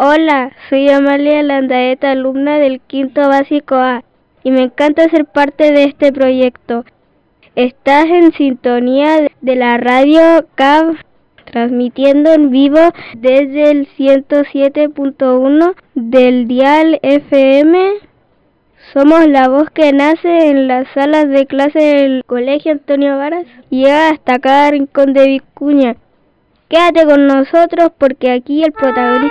Hola, soy Amalia Landaeta, alumna del quinto básico A, y me encanta ser parte de este proyecto. Estás en sintonía de la radio CAV, transmitiendo en vivo desde el 107.1 del dial FM. Somos la voz que nace en las salas de clase del Colegio Antonio Varas y llega hasta cada rincón de Vicuña. Quédate con nosotros porque aquí el protagonista